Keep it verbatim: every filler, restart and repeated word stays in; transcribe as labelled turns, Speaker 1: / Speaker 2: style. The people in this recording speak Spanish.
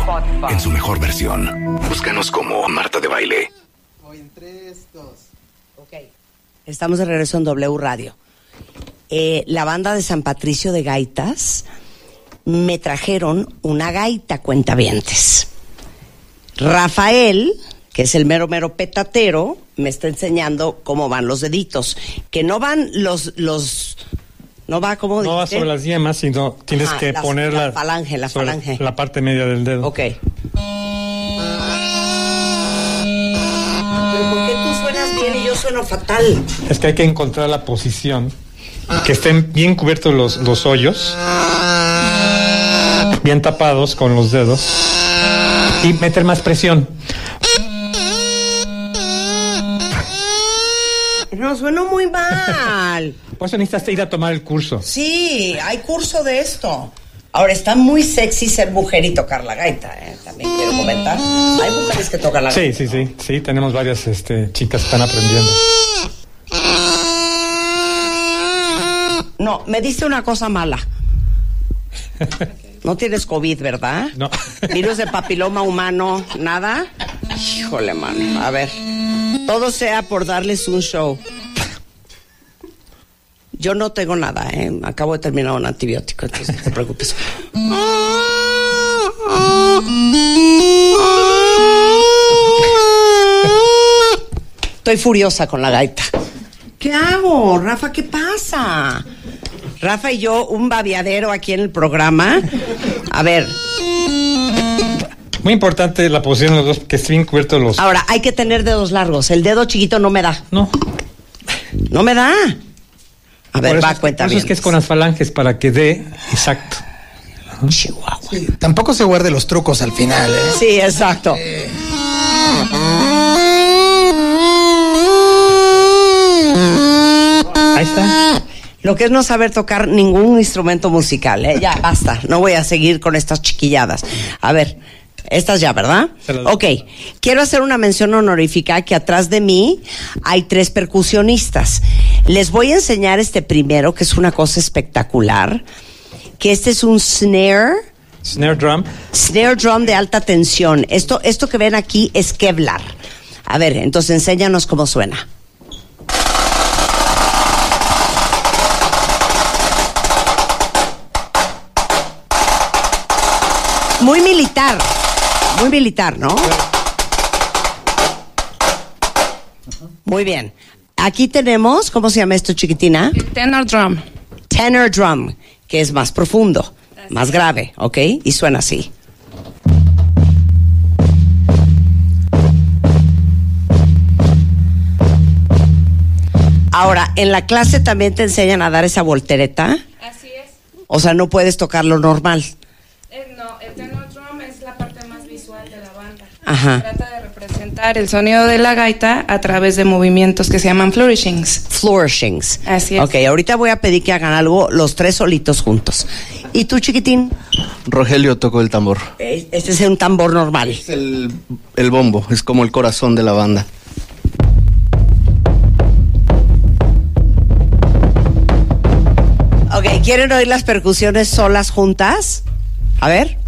Speaker 1: en su mejor versión. Búscanos como Marta de Baile.
Speaker 2: Voy en tres, dos.
Speaker 3: Ok. Estamos de regreso en W Radio. Eh, la banda de San Patricio de Gaitas me trajeron una gaita, cuentavientes. Rafael, que es el mero mero petatero, me está enseñando cómo van los deditos. Que no van los... los no va como...
Speaker 4: No va sobre las yemas, sino tienes
Speaker 3: ah,
Speaker 4: que
Speaker 3: la,
Speaker 4: poner
Speaker 3: la
Speaker 4: la
Speaker 3: falange, la falange.
Speaker 4: La parte media del dedo.
Speaker 3: Ok. Pero ¿por qué tú suenas bien y yo sueno fatal?
Speaker 4: Es que hay que encontrar la posición, que estén bien cubiertos los, los hoyos, bien tapados con los dedos, y meter más presión.
Speaker 3: No, sueno muy mal.
Speaker 4: Por eso necesitas ir a tomar el curso.
Speaker 3: Sí, hay curso de esto. Ahora, está muy sexy ser mujer y tocar la gaita, ¿eh? También quiero comentar. Hay mujeres que tocan la
Speaker 4: sí,
Speaker 3: gaita.
Speaker 4: Sí, sí, sí. Sí, tenemos varias este, chicas que están aprendiendo.
Speaker 3: No, me diste una cosa mala. No tienes COVID, ¿verdad?
Speaker 4: No.
Speaker 3: Virus de papiloma humano, ¿nada? Híjole, mano. A ver. Todo sea por darles un show. Yo no tengo nada, ¿eh? Acabo de terminar un antibiótico, entonces no te preocupes. Estoy furiosa con la gaita. ¿Qué hago, Rafa? ¿Qué pasa? Rafa y yo, un babeadero aquí en el programa. A ver.
Speaker 4: Muy importante la posición de los dos, que estén bien cubiertos los...
Speaker 3: Ahora, hay que tener dedos largos. El dedo chiquito no me da.
Speaker 4: No.
Speaker 3: No me da. A ver,
Speaker 4: por
Speaker 3: va,
Speaker 4: es,
Speaker 3: cuenta
Speaker 4: por
Speaker 3: bien.
Speaker 4: Eso es que es con las falanges para que dé exacto.
Speaker 3: Chihuahua.
Speaker 2: Sí, tampoco se guarde los trucos al final, ¿eh?
Speaker 3: Sí, exacto. Eh.
Speaker 4: Ahí está.
Speaker 3: Lo que es no saber tocar ningún instrumento musical, ¿eh? Ya, basta. No voy a seguir con estas chiquilladas. A ver, estas ya, ¿verdad? Ok. Quiero hacer una mención honorífica que atrás de mí hay tres percusionistas. Les voy a enseñar este primero, que es una cosa espectacular, que este es un snare...
Speaker 4: Snare drum.
Speaker 3: Snare drum de alta tensión. Esto, esto que ven aquí es Kevlar. A ver, entonces enséñanos cómo suena. Muy militar, muy militar, ¿no? Muy bien. Aquí tenemos, ¿cómo se llama esto, chiquitina?
Speaker 5: El tenor drum.
Speaker 3: Tenor drum, que es más profundo, más grave, ¿ok? Y suena así. Ahora, en la clase también te enseñan a dar esa voltereta.
Speaker 5: Así es.
Speaker 3: O sea, no puedes tocarlo normal.
Speaker 5: Eh, no, el tenor drum es la parte más visual de la banda.
Speaker 3: Ajá.
Speaker 5: Trata de representar el sonido de la gaita a través de movimientos que se llaman flourishings.
Speaker 3: Flourishings.
Speaker 5: Así es.
Speaker 3: Ok, ahorita voy a pedir que hagan algo los tres solitos juntos. ¿Y tú, chiquitín?
Speaker 6: Rogelio tocó el tambor.
Speaker 3: Este es un tambor normal.
Speaker 6: Es el, el bombo, es como el corazón de la banda.
Speaker 3: Ok, ¿quieren oír las percusiones solas juntas? A ver.